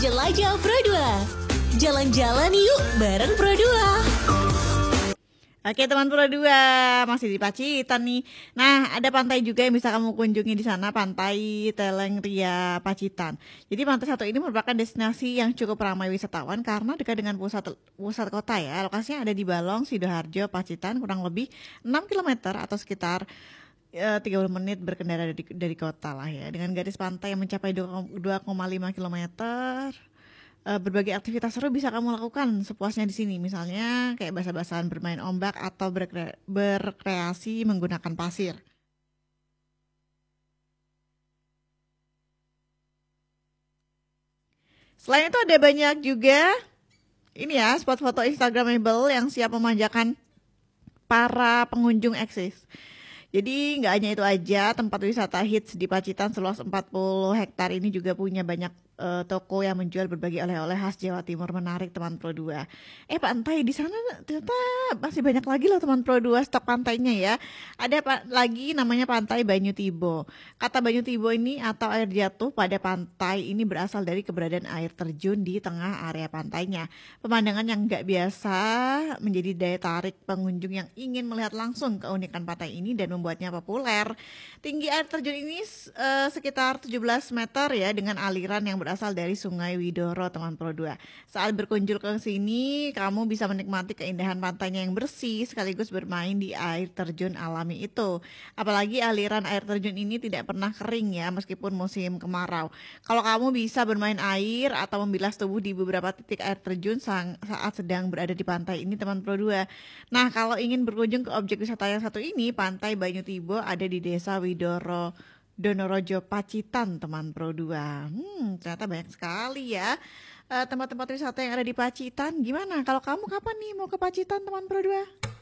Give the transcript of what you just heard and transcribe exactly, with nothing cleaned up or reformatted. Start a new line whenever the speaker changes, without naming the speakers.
Jelajah Pro dua. Jalan-jalan yuk bareng Pro dua.
Oke teman Pro dua, masih di Pacitan nih. Nah, ada pantai juga yang bisa kamu kunjungi di sana, Pantai Telengria Pacitan. Jadi pantai satu ini merupakan destinasi yang cukup ramai wisatawan karena dekat dengan pusat pusat kota ya. Lokasinya ada di Balong, Sidoarjo, Pacitan, kurang lebih enam kilometer atau sekitar eh, tiga puluh menit berkendara dari, dari kota lah ya. Dengan garis pantai yang mencapai dua koma lima kilometer. Uh, berbagai aktivitas seru bisa kamu lakukan sepuasnya di sini. Misalnya kayak basah-basahan, bermain ombak, atau berkre- berkreasi menggunakan pasir. Selain itu ada banyak juga ini ya spot foto Instagramable yang siap memanjakan para pengunjung eksis. Jadi nggak hanya itu aja, tempat wisata hits di Pacitan seluas empat puluh hektar ini juga punya banyak uh, toko yang menjual berbagai oleh-oleh khas Jawa Timur. Menarik teman Pro dua. Eh pantai di sana ternyata masih banyak lagi loh teman Pro dua stok pantainya ya. Ada pa- lagi namanya Pantai Banyu Tibo. Kata Banyu Tibo ini atau air jatuh pada pantai ini berasal dari keberadaan air terjun di tengah area pantainya. Pemandangan yang nggak biasa menjadi daya tarik pengunjung yang ingin melihat langsung keunikan pantai ini dan membuatnya populer. Tinggi air terjun ini uh, sekitar tujuh belas meter ya, dengan aliran yang berasal dari Sungai Widoro teman Pro dua. Saat berkunjung ke sini, kamu bisa menikmati keindahan pantainya yang bersih sekaligus bermain di air terjun alami itu. Apalagi aliran air terjun ini tidak pernah kering ya meskipun musim kemarau. Kalau kamu bisa bermain air atau membilas tubuh di beberapa titik air terjun sang- saat sedang berada di pantai ini teman Pro dua. Nah, kalau ingin berkunjung ke objek wisata yang satu ini, Pantai Banyu Tibo ada di Desa Widoro Donorojo Pacitan teman Pro dua. Hmm, ternyata banyak sekali ya eh, tempat-tempat wisata yang ada di Pacitan. Gimana kalau kamu kapan nih mau ke Pacitan teman Pro dua?